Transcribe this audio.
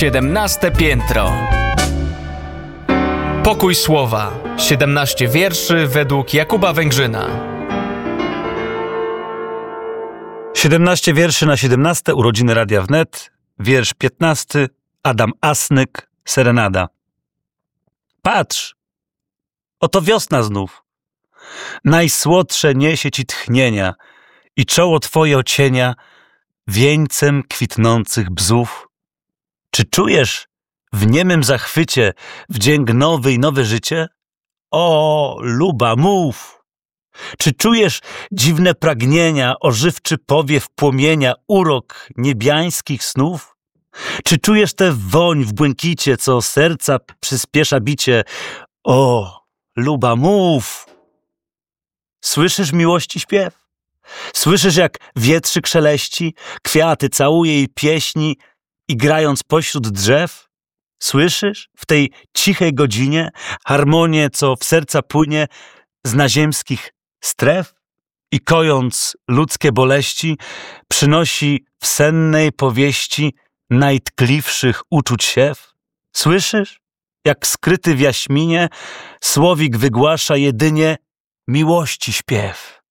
17 piętro. Pokój słowa. 17 wierszy według Jakuba Węgrzyna. 17 wierszy na 17 urodziny Radia Wnet. Wiersz 15. Adam Asnyk, Serenada. Patrz, oto wiosna znów. Najsłodsze niesie ci tchnienia i czoło twoje ocienia wieńcem kwitnących bzów. Czy czujesz w niemym zachwycie wdzięk nowy i nowe życie? O, luba, mów! Czy czujesz dziwne pragnienia, ożywczy powiew płomienia, urok niebiańskich snów? Czy czujesz tę woń w błękicie, co serca przyspiesza bicie? O, luba, mów! Słyszysz miłości śpiew? Słyszysz, jak wietrzyk szeleści, kwiaty całuje i pieśni i grając pośród drzew? Słyszysz w tej cichej godzinie harmonię, co w serca płynie z naziemskich stref i kojąc ludzkie boleści, przynosi w sennej powieści najtkliwszych uczuć siew? Słyszysz, jak skryty w jaśminie słowik wygłasza jedynie miłości śpiew?